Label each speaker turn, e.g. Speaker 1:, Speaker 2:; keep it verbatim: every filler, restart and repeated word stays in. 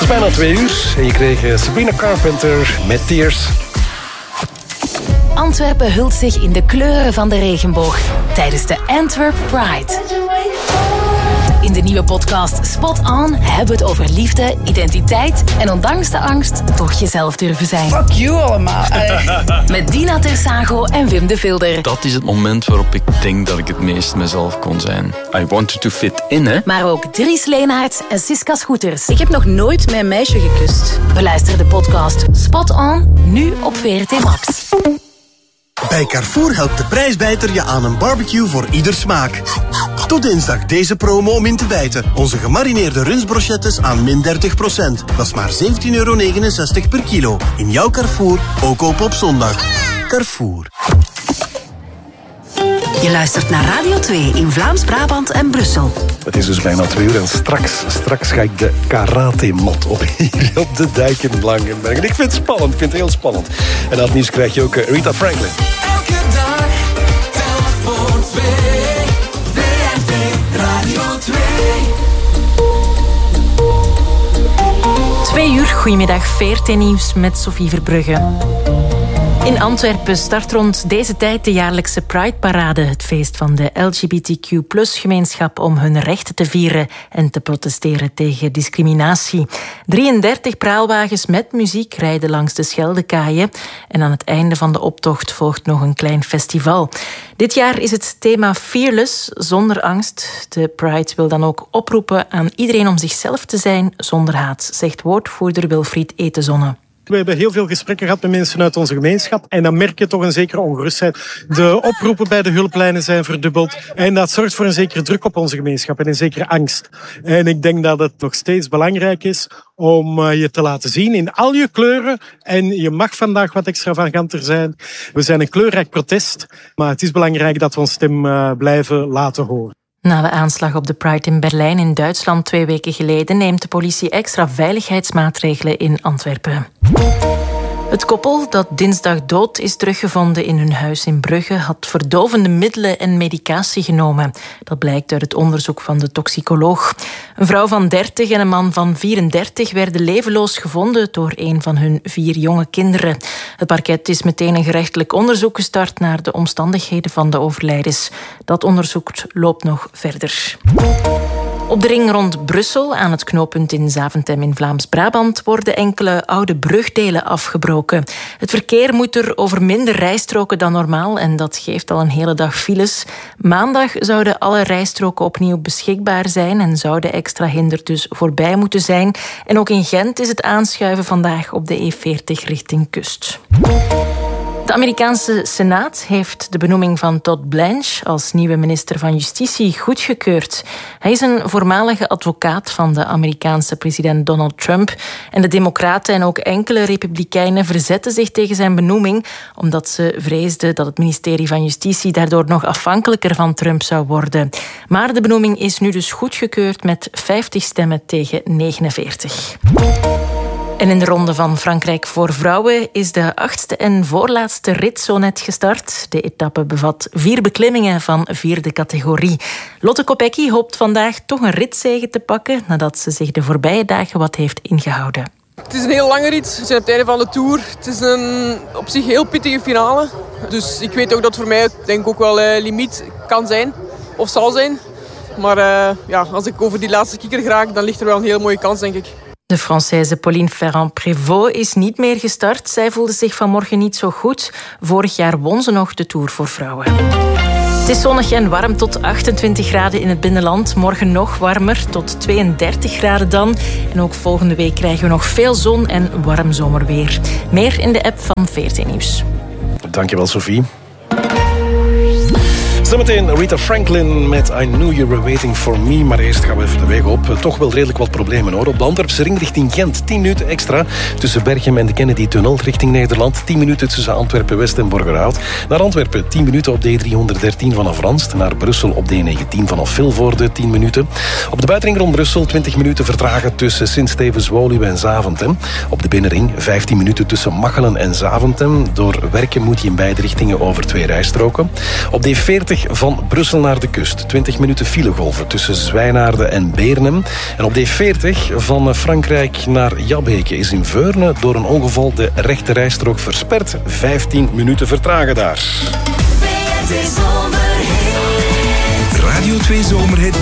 Speaker 1: is bijna twee uur en je kreeg Sabrina Carpenter met Tears.
Speaker 2: Antwerpen hult zich in de kleuren van de regenboog tijdens de Antwerp Pride. In de nieuwe podcast Spot On hebben we het over liefde, identiteit en ondanks de angst toch jezelf durven zijn.
Speaker 3: Fuck you allemaal.
Speaker 2: Met Dina Tersago en Wim de Vilder.
Speaker 4: Dat is het moment waarop ik denk dat ik het meest mezelf kon zijn. I wanted to fit in, hè.
Speaker 2: Maar ook Dries Leenaerts en Siska Schoeters.
Speaker 3: Ik heb nog nooit mijn meisje gekust.
Speaker 2: Beluister de podcast Spot On, nu op V R T Max.
Speaker 5: Bij Carrefour helpt de prijsbijter je aan een barbecue voor ieder smaak. Tot dinsdag deze promo om in te bijten. Onze gemarineerde runstbrochettes aan min dertig procent. Dat is maar zeventien euro negenenzestig per kilo. In jouw Carrefour, ook open op zondag. Carrefour.
Speaker 6: Je luistert naar Radio twee in Vlaams-Brabant en Brussel.
Speaker 1: Het is dus bijna twee uur en straks, straks ga ik de karate-mat op hier op de dijk in Langenberg. Ik vind het spannend, ik vind het heel spannend. En na het nieuws krijg je ook Rita Franklin.
Speaker 7: Elke dag telt voor twee. V R T Radio twee.
Speaker 8: Twee uur, goedemiddag, V R T-nieuws met Sophie Verbrugge. In Antwerpen start rond deze tijd de jaarlijkse Pride-parade, het feest van de L G B T Q plus gemeenschap om hun rechten te vieren en te protesteren tegen discriminatie. drieëndertig praalwagens met muziek rijden langs de Scheldekaaien en aan het einde van de optocht volgt nog een klein festival. Dit jaar is het thema Fearless, zonder angst. De Pride wil dan ook oproepen aan iedereen om zichzelf te zijn zonder haat, zegt woordvoerder Wilfried Etezonne.
Speaker 9: We hebben heel veel gesprekken gehad met mensen uit onze gemeenschap. En dan merk je toch een zekere ongerustheid. De oproepen bij de hulplijnen zijn verdubbeld. En dat zorgt voor een zekere druk op onze gemeenschap en een zekere angst. En ik denk dat het nog steeds belangrijk is om je te laten zien in al je kleuren. En je mag vandaag wat extravaganter zijn. We zijn een kleurrijk protest. Maar het is belangrijk dat we onze stem blijven laten horen.
Speaker 8: Na de aanslag op de Pride in Berlijn in Duitsland twee weken geleden neemt de politie extra veiligheidsmaatregelen in Antwerpen. Het koppel dat dinsdag dood is teruggevonden in hun huis in Brugge had verdovende middelen en medicatie genomen. Dat blijkt uit het onderzoek van de toxicoloog. Een vrouw van dertig en een man van vierendertig werden levenloos gevonden door een van hun vier jonge kinderen. Het parket is meteen een gerechtelijk onderzoek gestart naar de omstandigheden van de overlijdens. Dat onderzoek loopt nog verder. Op de ring rond Brussel, aan het knooppunt in Zaventem in Vlaams-Brabant, worden enkele oude brugdelen afgebroken. Het verkeer moet er over minder rijstroken dan normaal en dat geeft al een hele dag files. Maandag zouden alle rijstroken opnieuw beschikbaar zijn en zou de extra hinder dus voorbij moeten zijn. En ook in Gent is het aanschuiven vandaag op de E veertig richting kust. De Amerikaanse Senaat heeft de benoeming van Todd Blanche als nieuwe minister van Justitie goedgekeurd. Hij is een voormalige advocaat van de Amerikaanse president Donald Trump. En de Democraten en ook enkele Republikeinen verzetten zich tegen zijn benoeming, omdat ze vreesden dat het ministerie van Justitie daardoor nog afhankelijker van Trump zou worden. Maar de benoeming is nu dus goedgekeurd met vijftig stemmen tegen negenenveertig. En in de ronde van Frankrijk voor vrouwen is de achtste en voorlaatste rit zo net gestart. De etappe bevat vier beklimmingen van vierde categorie. Lotte Kopecky hoopt vandaag toch een ritzege te pakken nadat ze zich de voorbije dagen wat heeft ingehouden.
Speaker 10: Het is een heel lange rit. We zijn op het einde van de Tour. Het is een op zich heel pittige finale. Dus ik weet ook dat voor mij denk ik ook wel uh, limiet kan zijn. Of zal zijn. Maar uh, ja, als ik over die laatste kikker raak, dan ligt er wel een heel mooie kans, denk ik.
Speaker 8: De Française Pauline Ferrand-Prévot is niet meer gestart. Zij voelde zich vanmorgen niet zo goed. Vorig jaar won ze nog de Tour voor vrouwen. Het is zonnig en warm tot achtentwintig graden in het binnenland. Morgen nog warmer, tot tweeëndertig graden dan. En ook volgende week krijgen we nog veel zon en warm zomerweer. Meer in de app van V R T Nieuws.
Speaker 1: Dankjewel, Sophie. Zometeen Rita Franklin met I Knew You Were Waiting For Me. Maar eerst gaan we even de weg op. Toch wel redelijk wat problemen hoor. Op de Antwerpse ring richting Gent. tien minuten extra tussen Berchem en de Kennedy-tunnel richting Nederland. tien minuten tussen Antwerpen-West en Borgerhout. Naar Antwerpen tien minuten op de E driehonderddertien vanaf Ranst. Naar Brussel op de E negentien vanaf Vilvoorde tien minuten. Op de buitenring rond Brussel twintig minuten vertragen tussen Sint-Stevens-Woluwe en Zaventem. Op de binnenring vijftien minuten tussen Machelen en Zaventem. Door werken moet je in beide richtingen over twee rijstroken. Op de E veertig van Brussel naar de kust. twintig minuten filegolven tussen Zwijnaarden en Beernem. En op D veertig van Frankrijk naar Jabbeke is in Veurne door een ongeval de rechte rijstrook versperd. vijftien minuten vertragen daar.
Speaker 7: Radio twee Zomerhit